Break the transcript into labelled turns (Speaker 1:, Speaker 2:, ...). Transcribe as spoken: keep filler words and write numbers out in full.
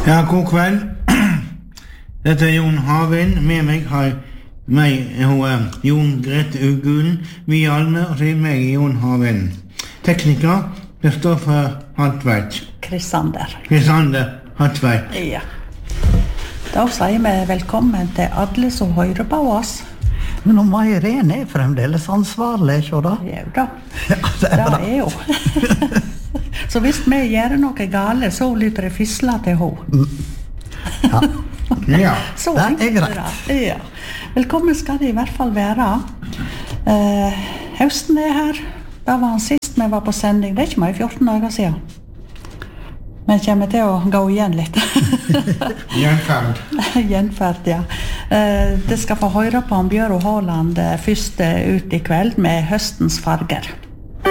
Speaker 1: Ja, god kveld. Dette er Jon Havind. Med meg har meg, hun er Jon Grete Ugulen, vi Alme, og så er meg Jon Havind. Tekniker, det står for Hantveit.
Speaker 2: Krisander.
Speaker 1: Krisander Hantveit.
Speaker 2: Ja. Da sier vi velkommen til alle som hører på oss.
Speaker 3: Men om Irene er fremdeles ansvarlig, ikke da?
Speaker 2: Ja da.
Speaker 3: Ja, det er bra.
Speaker 2: Det er jo. Så hvis vi gjør noe gale, så lytter det fisla til henne.
Speaker 3: Ja.
Speaker 1: Ja.
Speaker 2: Så
Speaker 3: Det er
Speaker 2: enkelt
Speaker 3: greit.
Speaker 2: det. Ja. Velkommen skal det i hvert fall være. Eh, høsten er her. Da var han sist vi var på sending. Det er ikke mer fjorten dager siden. Men kommer til å gå igjen litt.
Speaker 1: Gjenferd.
Speaker 2: Gjenferd, ja. Eh, det skal få høre på om Bjørn Håland eh, først eh, ut i kveld med høstens farger.